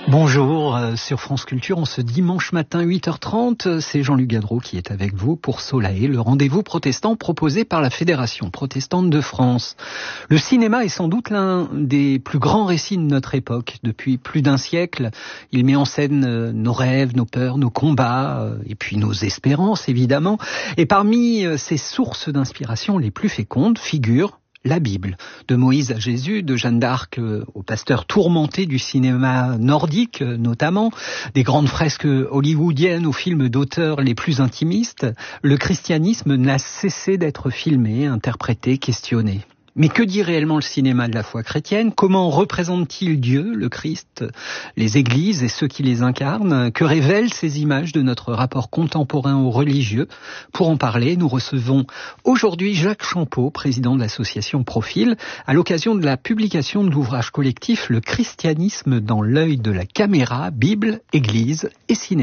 Bonjour, sur France Culture, on ce dimanche matin 8h30, c'est Jean-Luc Gadreau qui est avec vous pour Solae, le rendez-vous protestant proposé par la Fédération protestante de France. Le cinéma est sans doute l'un des plus grands récits de notre époque. Depuis plus d'un siècle, il met en scène nos rêves, nos peurs, nos combats, et puis nos espérances évidemment. Et parmi ces sources d'inspiration les plus fécondes figurent la Bible, de Moïse à Jésus, de Jeanne d'Arc au pasteur tourmenté du cinéma nordique notamment, des grandes fresques hollywoodiennes aux films d'auteurs les plus intimistes, le christianisme n'a cessé d'être filmé, interprété, questionné. Mais que dit réellement le cinéma de la foi chrétienne ? Comment représente-t-il Dieu, le Christ, les églises et ceux qui les incarnent ? Que révèlent ces images de notre rapport contemporain aux religieux ? Pour en parler, nous recevons aujourd'hui Jacques Champeau, président de l'association Profil, à l'occasion de la publication de l'ouvrage collectif « Le christianisme dans l'œil de la caméra, Bible, Église et cinéma ».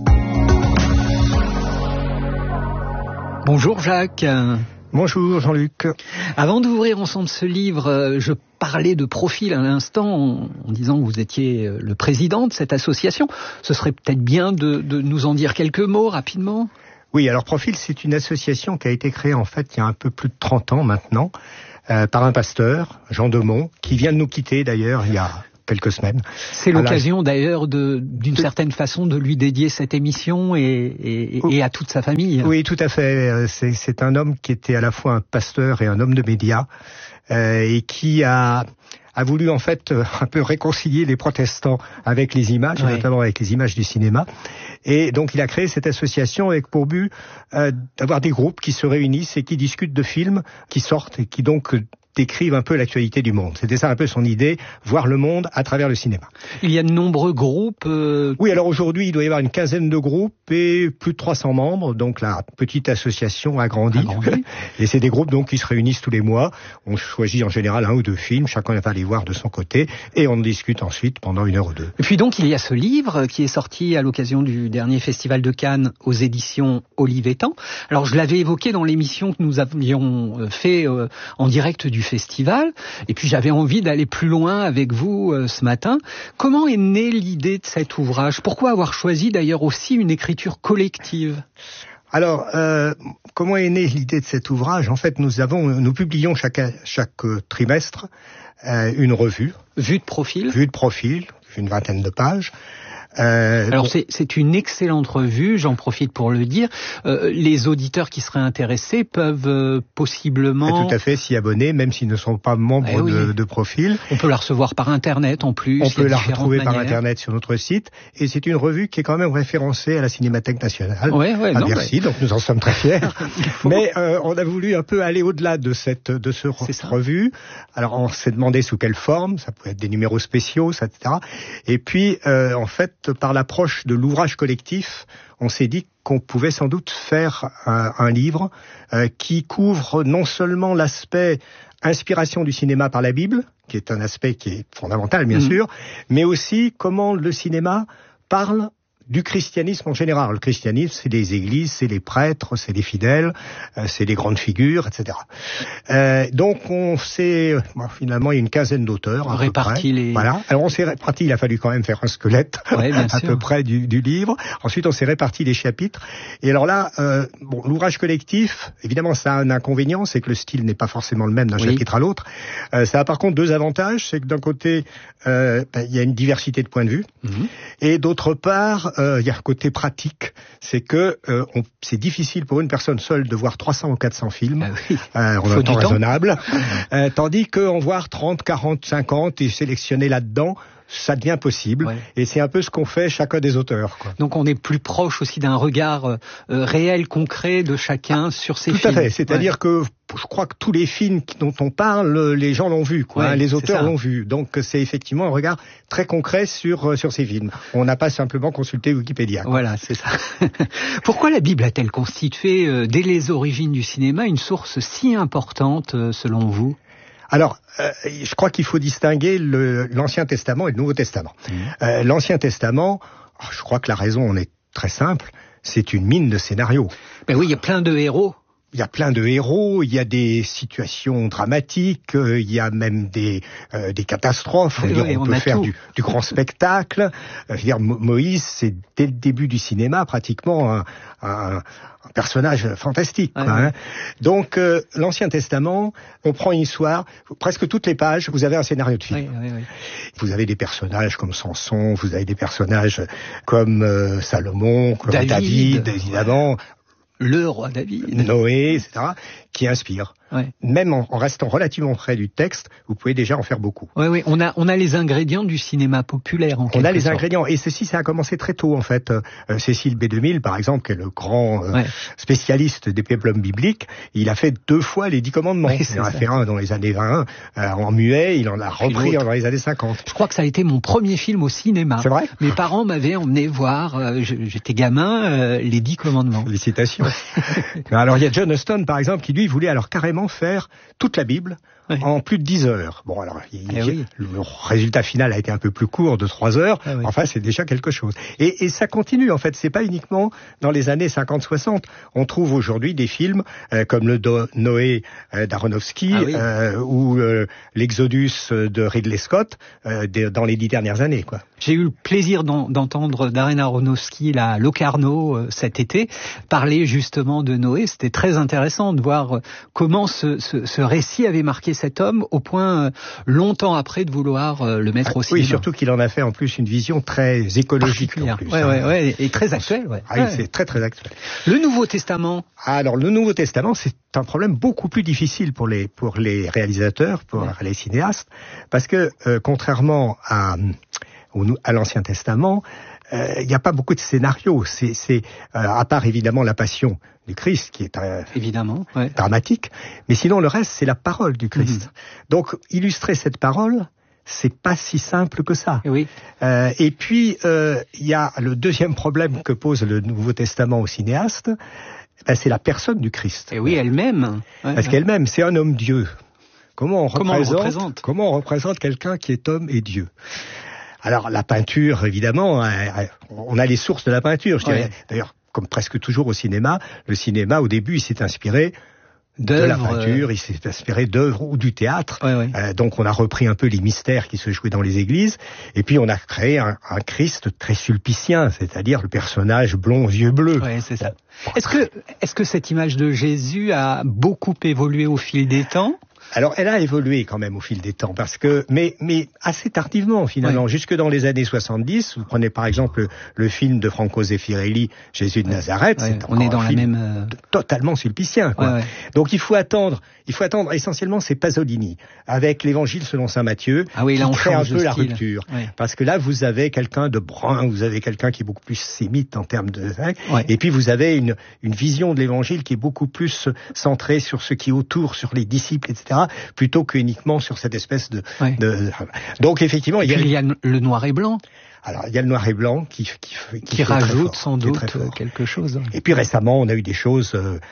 Bonjour Jacques. Bonjour Jean-Luc. Avant d'ouvrir ensemble ce livre, je parlais de Profil à l'instant en disant que vous étiez le président de cette association. Ce serait peut-être bien de nous en dire quelques mots rapidement. Oui, alors Profil, c'est une association qui a été créée en fait il y a un peu plus de 30 ans maintenant par un pasteur, Jean Demont, qui vient de nous quitter d'ailleurs il y a quelques semaines. C'est l'occasion d'ailleurs d'une certaine façon de lui dédier cette émission et à toute sa famille. Oui, tout à fait. C'est un homme qui était à la fois un pasteur et un homme de médias et qui a voulu en fait un peu réconcilier les protestants avec les images, oui, notamment avec les images du cinéma. Et donc il a créé cette association avec pour but d'avoir des groupes qui se réunissent et qui discutent de films qui sortent et qui donc décrivent un peu l'actualité du monde. C'était ça un peu son idée, voir le monde à travers le cinéma. Il y a de nombreux groupes Oui, alors aujourd'hui, il doit y avoir une quinzaine de groupes et plus de 300 membres, donc la petite association a grandi. Et c'est des groupes donc qui se réunissent tous les mois. On choisit en général un ou deux films, chacun va les voir de son côté et on discute ensuite pendant 1 heure ou 2. Et puis donc, il y a ce livre qui est sorti à l'occasion du dernier Festival de Cannes aux éditions Olivetan. Alors, je l'avais évoqué dans l'émission que nous avions fait en direct du festival, et puis j'avais envie d'aller plus loin avec vous ce matin. Comment est née l'idée de cet ouvrage ? Pourquoi avoir choisi d'ailleurs aussi une écriture collective ? Alors, comment est née l'idée de cet ouvrage ? En fait, nous publions chaque trimestre une revue. Vue de profil, une 20aine de pages. Alors c'est une excellente revue, j'en profite pour le dire. Les auditeurs qui seraient intéressés peuvent possiblement... Tout à fait, s'y abonner, même s'ils ne sont pas membres de Profil. On peut la recevoir par Internet en plus. On peut la retrouver par Internet sur notre site. Et c'est une revue qui est quand même référencée à la Cinémathèque nationale, à Bercy, donc nous en sommes très fiers. Mais on a voulu un peu aller au-delà de cette revue. Alors on s'est demandé sous quelle forme, ça pouvait être des numéros spéciaux, etc. Et puis en fait, par l'approche de l'ouvrage collectif, on s'est dit qu'on pouvait sans doute faire un livre qui couvre non seulement l'aspect inspiration du cinéma par la Bible, qui est un aspect qui est fondamental bien sûr, mais aussi comment le cinéma parle du christianisme en général. Le christianisme, c'est les églises, c'est les prêtres, c'est les fidèles, c'est les grandes figures, etc. Donc finalement, il y a une quinzaine d'auteurs. Voilà. Alors on s'est réparti, il a fallu quand même faire un squelette à peu près du livre. Ensuite, on s'est réparti les chapitres. Et alors là, l'ouvrage collectif, évidemment, ça a un inconvénient, c'est que le style n'est pas forcément le même d'un chapitre à l'autre. Ça a par contre 2 avantages, c'est que d'un côté, il y a une diversité de points de vue, et d'autre part, il y a un côté pratique, c'est que c'est difficile pour une personne seule de voir 300 ou 400 films en un temps raisonnable, tandis qu'en voir 30, 40, 50 et sélectionner là-dedans, ça devient possible, et c'est un peu ce qu'ont fait chacun des auteurs, quoi. Donc on est plus proche aussi d'un regard réel, concret de chacun sur ces films. Tout à fait, c'est-à-dire que je crois que tous les films dont on parle, les gens l'ont vu, quoi. Les auteurs l'ont vu, donc c'est effectivement un regard très concret sur ces films. On n'a pas simplement consulté Wikipédia, quoi. Voilà, c'est ça. Pourquoi la Bible a-t-elle constitué, dès les origines du cinéma, une source si importante, selon vous ? Alors, je crois qu'il faut distinguer l'Ancien Testament et le Nouveau Testament. L'Ancien Testament, je crois que la raison en est très simple, c'est une mine de scénarios. Ben oui, il y a plein de héros. il y a plein de héros, il y a des situations dramatiques, il y a même des catastrophes. On peut faire du grand spectacle. Moïse, c'est dès le début du cinéma pratiquement un personnage fantastique. Donc, l'Ancien Testament, on prend une histoire, presque toutes les pages, vous avez un scénario de film. Vous avez des personnages comme Samson, vous avez des personnages comme Salomon, comme David, évidemment. Le roi David. Noé, etc., qui inspire. Même en restant relativement près du texte, vous pouvez déjà en faire beaucoup. Oui, on a les ingrédients du cinéma populaire, en quelque sorte. On a les ingrédients, et ceci, ça a commencé très tôt, en fait. Cécile B2000, par exemple, qui est le grand spécialiste des péplums bibliques, il a fait 2 fois les 10 commandements. Il en a fait un dans les années 20, en muet, il en a repris dans les années 50. Je crois que ça a été mon premier film au cinéma. C'est vrai ? Mes parents m'avaient emmené voir, j'étais gamin, les 10 commandements. Félicitations. Alors, il y a John Huston, par exemple, qui lui voulait alors carrément faire toute la Bible en plus de 10 heures. Bon, alors, le résultat final a été un peu plus court, de 3 heures. Enfin, c'est déjà quelque chose. Et ça continue, en fait. C'est pas uniquement dans les années 50-60. On trouve aujourd'hui des films comme le Noé d'Aronofsky ou l'Exodus de Ridley Scott dans les 10 dernières années, quoi. J'ai eu le plaisir d'entendre Darren Aronofsky, là, Locarno, cet été, parler justement de Noé. C'était très intéressant de voir comment ce récit avait marqué cet homme au point, longtemps après, de vouloir le mettre au cinéma. Oui, surtout qu'il en a fait en plus une vision très écologique. En plus, et très actuelle. C'est très très actuel. Le Nouveau Testament. Alors, le Nouveau Testament, c'est un problème beaucoup plus difficile pour les réalisateurs, pour les cinéastes, parce que contrairement à l'Ancien Testament, il n'y a pas beaucoup de scénarios. C'est à part évidemment la Passion du Christ, qui est évidemment dramatique, mais sinon le reste, c'est la parole du Christ. Donc, illustrer cette parole, c'est pas si simple que ça. Et puis, il y a le deuxième problème que pose le Nouveau Testament aux cinéastes, c'est la personne du Christ. Et elle-même. Parce qu'elle-même, c'est un homme-dieu. Comment on représente quelqu'un qui est homme et Dieu? Alors, la peinture, évidemment, on a les sources de la peinture, je dirais. D'ailleurs, comme presque toujours au cinéma, le cinéma, au début, il s'est inspiré de la peinture, il s'est inspiré d'œuvres ou du théâtre. Donc, on a repris un peu les mystères qui se jouaient dans les églises, et puis on a créé un Christ très sulpicien, c'est-à-dire le personnage blond aux yeux bleus. C'est ça. Est-ce que cette image de Jésus a beaucoup évolué au fil des temps ? Alors, elle a évolué quand même au fil des temps, mais assez tardivement finalement, jusque dans les années 70. Vous prenez par exemple le film de Franco Zeffirelli, Jésus de Nazareth, c'est on est dans la même totalement sulpicien, quoi. Donc il faut attendre essentiellement c'est Pasolini avec l'Évangile selon saint Matthieu qui crée un peu la rupture, parce que là vous avez quelqu'un de brun, vous avez quelqu'un qui est beaucoup plus sémite en termes de et puis vous avez une vision de l'Évangile qui est beaucoup plus centrée sur ce qui est autour, sur les disciples, etc., plutôt que uniquement sur cette espèce de... Donc effectivement, il y a le noir et blanc. Alors, il y a le noir et blanc qui rajoute sans doute quelque chose. Et puis récemment, on a eu des choses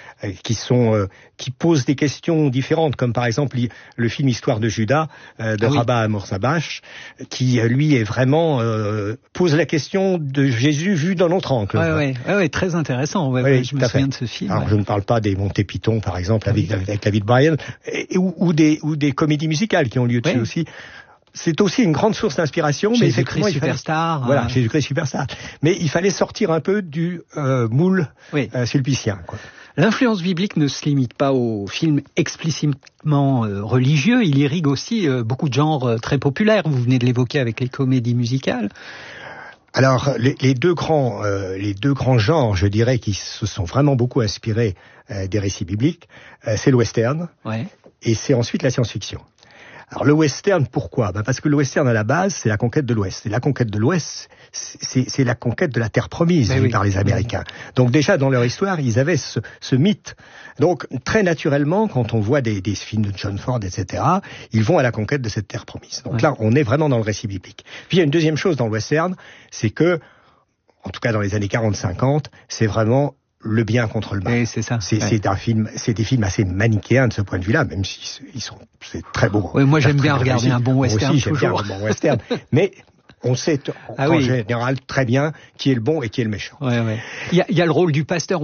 qui posent des questions différentes, comme par exemple le film Histoire de Judas de Rabat Amorsabach, qui lui est vraiment pose la question de Jésus vu d'un autre angle. Très intéressant. Je me souviens de ce film. Alors, je ne parle pas des Monty Python, par exemple, avec David Bryan, ou des comédies musicales qui ont lieu dessus aussi. C'est aussi une grande source d'inspiration, mais Jésus-Christ Superstar. Voilà, Jésus-Christ Superstar. Mais il fallait sortir un peu du moule sulpicien, quoi. L'influence biblique ne se limite pas aux films explicitement religieux, il irrigue aussi beaucoup de genres très populaires. Vous venez de l'évoquer avec les comédies musicales. Alors, les deux grands genres, je dirais, qui se sont vraiment beaucoup inspirés des récits bibliques, c'est le western, et c'est ensuite la science-fiction. Alors le western, pourquoi ? Parce que le western à la base, c'est la conquête de l'Ouest. Et la conquête de l'Ouest, c'est la conquête de la terre promise par les Américains. Donc déjà dans leur histoire, ils avaient ce mythe. Donc très naturellement, quand on voit des films de John Ford, etc., ils vont à la conquête de cette terre promise. Donc là, on est vraiment dans le récit biblique. Puis il y a une deuxième chose dans le western, c'est que, en tout cas dans les années 40-50, c'est vraiment le bien contre le mal. C'est ça. C'est des films assez manichéens de ce point de vue-là, même si c'est très beau. Moi j'aime bien regarder un bon western. Moi aussi, j'aime bien un bon western. Mais on sait en général très bien qui est le bon et qui est le méchant. Il y a le rôle du pasteur,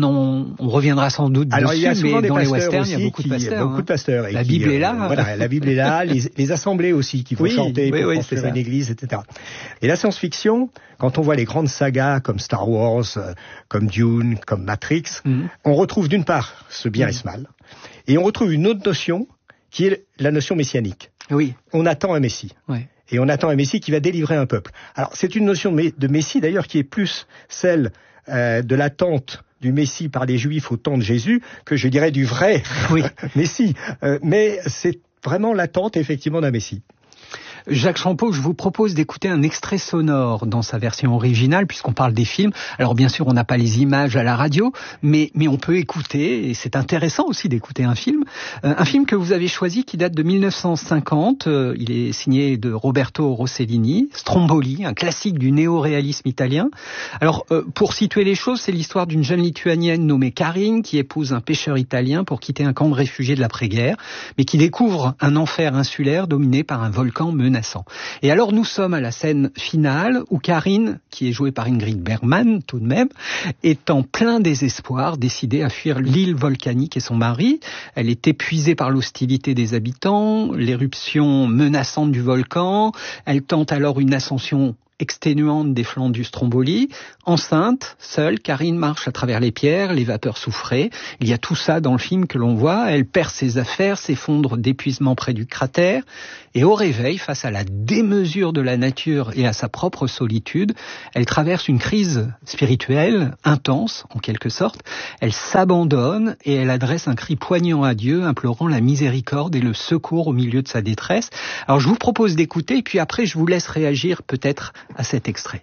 on reviendra sans doute dessus, il y a souvent mais dans les westerns, il y a beaucoup de pasteurs. Et la Bible est là. La Bible est là, les assemblées aussi qui font chanter pour construire une église, etc. Et la science-fiction, quand on voit les grandes sagas comme Star Wars, comme Dune, comme Matrix, on retrouve d'une part ce bien et ce mal, et on retrouve une autre notion qui est la notion messianique. Oui. On attend un Messie. Et on attend un Messie qui va délivrer un peuple. Alors, c'est une notion de Messie, d'ailleurs, qui est plus celle de l'attente du Messie par les Juifs au temps de Jésus, que je dirais du vrai Messie. Mais c'est vraiment l'attente, effectivement, d'un Messie. Jacques Champeau, je vous propose d'écouter un extrait sonore dans sa version originale, puisqu'on parle des films. Alors bien sûr, on n'a pas les images à la radio, mais on peut écouter, et c'est intéressant aussi d'écouter un film. Un film que vous avez choisi qui date de 1950, il est signé de Roberto Rossellini, Stromboli, un classique du néo-réalisme italien. Alors, pour situer les choses, c'est l'histoire d'une jeune Lituanienne nommée Karine, qui épouse un pêcheur italien pour quitter un camp de réfugiés de l'après-guerre, mais qui découvre un enfer insulaire dominé par un volcan menaçant. Et alors nous sommes à la scène finale où Karine, qui est jouée par Ingrid Bergman tout de même, est en plein désespoir, décidée à fuir l'île volcanique et son mari. Elle est épuisée par l'hostilité des habitants, l'éruption menaçante du volcan. Elle tente alors une ascension exténuante des flancs du Stromboli. Enceinte, seule, Karine marche à travers les pierres, les vapeurs soufrées. Il y a tout ça dans le film que l'on voit. Elle perd ses affaires, s'effondre d'épuisement près du cratère. Et au réveil, face à la démesure de la nature et à sa propre solitude, elle traverse une crise spirituelle intense, en quelque sorte. Elle s'abandonne et elle adresse un cri poignant à Dieu, implorant la miséricorde et le secours au milieu de sa détresse. Alors je vous propose d'écouter, puis après je vous laisse réagir peut-être à cet extrait.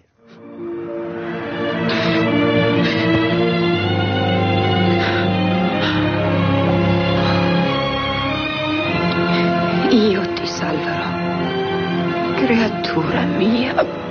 Io ti salverò, creatura mia.